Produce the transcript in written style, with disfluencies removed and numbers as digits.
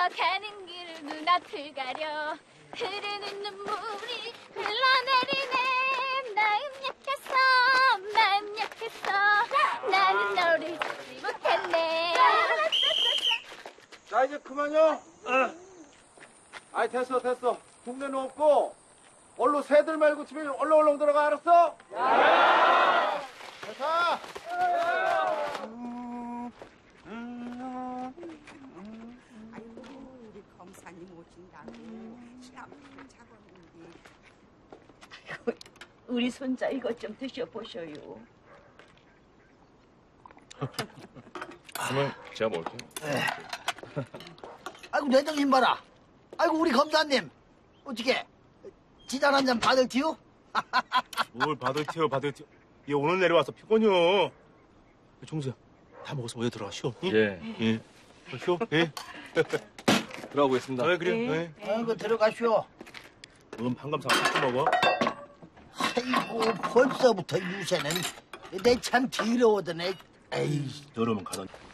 가는 길을 눈앞을 가려 흐르는 눈물이 흘러내리네. 마음 약했어 나는 너를 잊지 못했네. 자, 이제 그만요. 아이, 됐어. 동네는 없고 얼른 새들 말고 집에 얼렁얼렁 들어가, 알았어? 됐어. 아이고, 우리 검사님 오신다고 시간 자고 있는데. 아이고, 우리 손자 이것 좀 드셔보셔요. 그러면 제가 먹을게요. 아이고, 내정신 봐라. 아이고, 우리 검사님. 어떻게 지단 한 잔 받을 티요? 뭘 받을 티요. 얘 오늘 내려와서 피곤해요. 종수야, 다 먹어서 어디 들어가시오. 응? 예. 쉬어. 예. 들어가보겠습니다. 그래. 아이고, 들어가시오. 넌 방금 잡수 먹어. 아이고, 벌써부터 유세는 내 참 더러워드네. 에이. 더러면 가던.